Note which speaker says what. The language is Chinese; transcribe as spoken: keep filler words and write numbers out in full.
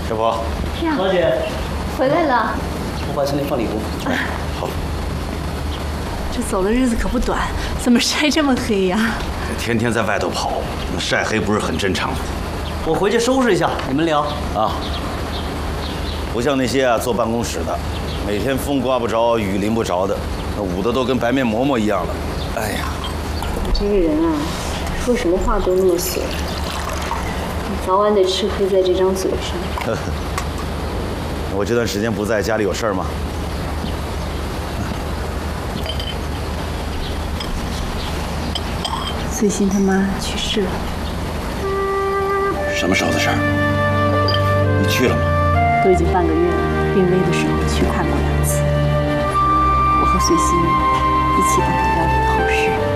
Speaker 1: 师傅，
Speaker 2: 呀，
Speaker 3: 老姐，
Speaker 2: 回来了。
Speaker 3: 我把车里放礼物。
Speaker 1: 好。
Speaker 2: 这走的日子可不短，怎么晒这么黑呀？
Speaker 1: 天天在外头跑，晒黑不是很正常吗？
Speaker 3: 我回去收拾一下，你们聊
Speaker 1: 啊。不像那些啊坐办公室的，每天风刮不着，雨淋不着的，那捂得都跟白面馍馍一样了。哎呀，
Speaker 4: 你这个人啊，说什么话都那么损，你早晚得吃亏在这张嘴上。
Speaker 1: 我这段时间不在，家里有事儿吗？
Speaker 2: 随心他妈去世了。
Speaker 1: 什么时候的事儿？你去了吗？
Speaker 2: 都已经半个月了，病危的时候去看过两次。我和随心一起帮他料理后事。